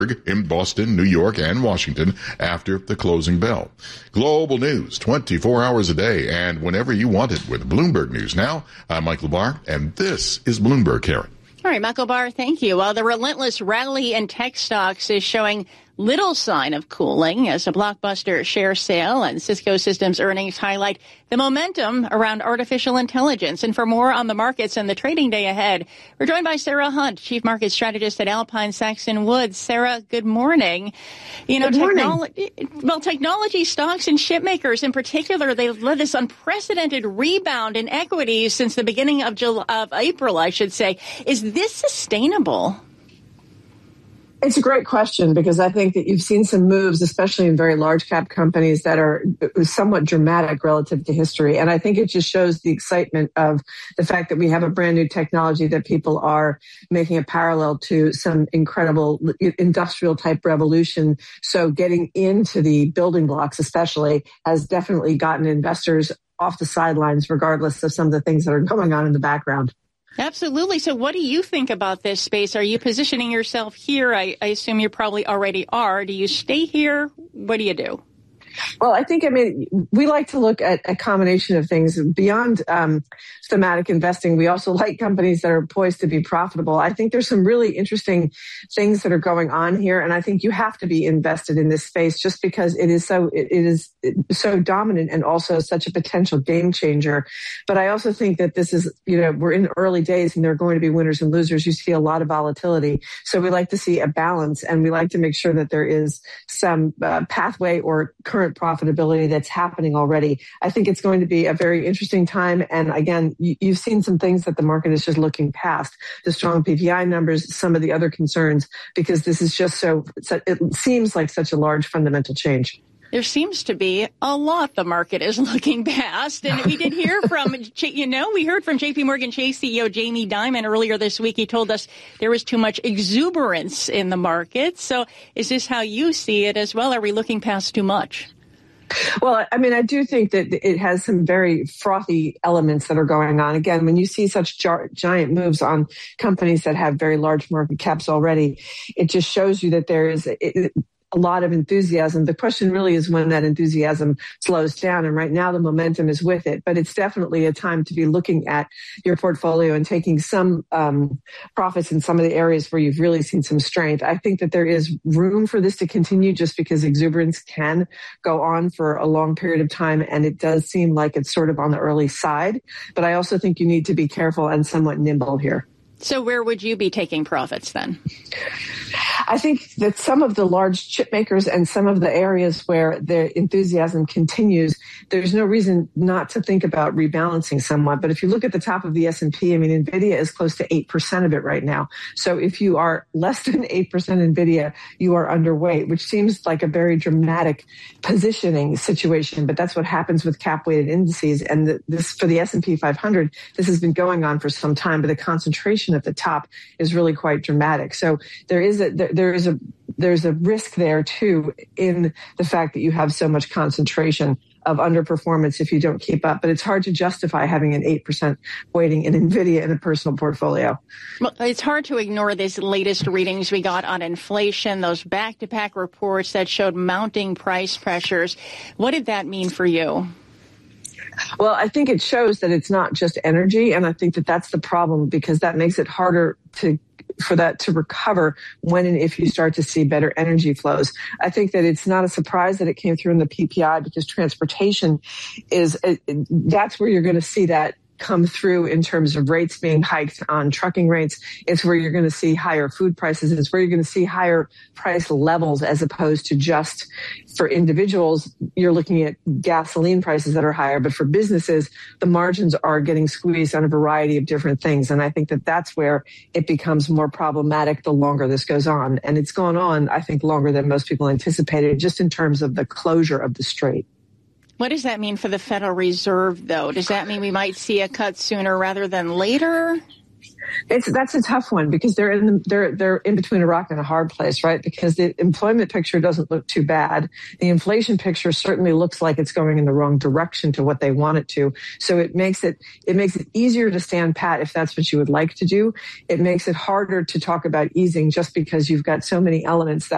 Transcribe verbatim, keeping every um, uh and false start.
in Boston, New York, and Washington after the closing bell. Global news twenty-four hours a day and whenever you want it with Bloomberg News Now. I'm Michael Barr, and this is Bloomberg, Karen. All right, Michael Barr, thank you. Well, the relentless rally in tech stocks is showing little sign of cooling as a blockbuster share sale and Cisco Systems earnings highlight the momentum around artificial intelligence. And for more on the markets and the trading day ahead, we're joined by Sarah Hunt, Chief Market Strategist at Alpine Saxon Woods. Sarah, good morning. You know, technology, well, technology stocks and chip makers in particular, they've led this unprecedented rebound in equities since the beginning of July, of April, I should say. Is this sustainable? It's a great question because I think that you've seen some moves, especially in very large cap companies that are somewhat dramatic relative to history. And I think it just shows the excitement of the fact that we have a brand new technology that people are making a parallel to some incredible industrial type revolution. So getting into the building blocks especially has definitely gotten investors off the sidelines, regardless of some of the things that are going on in the background. Absolutely. So what do you think about this space? Are you positioning yourself here? I, I assume you probably already are. Do you stay here? What do you do? Well, I think, I mean, we like to look at a combination of things beyond um, thematic investing. We also like companies that are poised to be profitable. I think there's some really interesting things that are going on here. And I think you have to be invested in this space just because it is so, it is so dominant and also such a potential game changer. But I also think that this is, you know, we're in early days and there are going to be winners and losers. You see a lot of volatility. So we like to see a balance and we like to make sure that there is some uh, pathway or current profitability that's happening already. I think it's going to be a very interesting time. And again, you, you've seen some things that the market is just looking past, the strong P P I numbers, some of the other concerns, because this is just so, it seems like such a large fundamental change. There seems to be a lot the market is looking past. And we did hear from, you know, we heard from J P Morgan Chase C E O Jamie Dimon earlier this week. He told us there was too much exuberance in the market. So is this how you see it as well? Are we looking past too much? Well, I mean, I do think that it has some very frothy elements that are going on. Again, when you see such gi- giant moves on companies that have very large market caps already, it just shows you that there is it, a lot of enthusiasm. The question really is when that enthusiasm slows down. And right now the momentum is with it, but it's definitely a time to be looking at your portfolio and taking some um, profits in some of the areas where you've really seen some strength. I think that there is room for this to continue just because exuberance can go on for a long period of time. And it does seem like it's sort of on the early side, but I also think you need to be careful and somewhat nimble here. So where would you be taking profits then? I think that some of the large chip makers and some of the areas where the enthusiasm continues, there's no reason not to think about rebalancing somewhat. But if you look at the top of the S and P, I mean, NVIDIA is close to eight percent of it right now. So if you are less than eight percent NVIDIA, you are underweight, which seems like a very dramatic positioning situation. But that's what happens with cap-weighted indices. And the, this for the S and P five hundred, this has been going on for some time, but the concentration at the top is really quite dramatic. So there is a there, there is a there's a risk there too in the fact that you have so much concentration of underperformance if you don't keep up. But it's hard to justify having an eight percent weighting in NVIDIA in a personal portfolio. Well, it's hard to ignore these latest readings we got on inflation, those back-to-back reports that showed mounting price pressures. What did that mean for you? Well, I think it shows that it's not just energy, and I think that that's the problem because that makes it harder to for that to recover when and if you start to see better energy flows. I think that it's not a surprise that it came through in the P P I because transportation is, that's where you're going to see that come through in terms of rates being hiked on trucking rates. It's where you're going to see higher food prices. It's where you're going to see higher price levels as opposed to just for individuals, you're looking at gasoline prices that are higher. But for businesses, the margins are getting squeezed on a variety of different things. And I think that that's where it becomes more problematic the longer this goes on. And it's gone on, I think, longer than most people anticipated, just in terms of the closure of the strait. What does that mean for the Federal Reserve, though? Does that mean we might see a cut sooner rather than later? It's that's a tough one because they're in the, they're they're in between a rock and a hard place, right? Because the employment picture doesn't look too bad. The inflation picture certainly looks like it's going in the wrong direction to what they want it to. So it makes it it makes it easier to stand pat if that's what you would like to do. It makes it harder to talk about easing just because you've got so many elements that